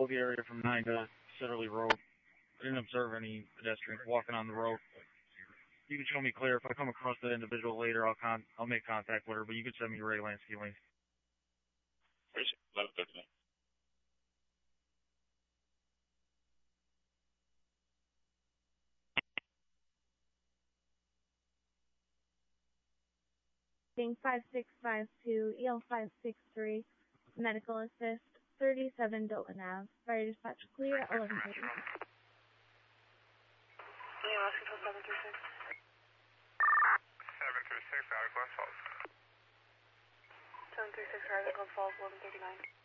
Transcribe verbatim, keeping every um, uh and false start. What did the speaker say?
follow the area from nine to Sitterly Road. I didn't observe any pedestrians walking on the road. You can show me clear. If I come across that individual later, I'll con I'll make contact with her, but you can send me Ray Lansky lanes. eleven thirty-nine. five six five two, E L five six three, medical assist, thirty-seven Dalton Avenue. Fire dispatch clear, eleven thirty. Yeah, seven three six. seven three six, out of Glen Falls. seven three six, out of Glen Falls, eleven thirty-nine.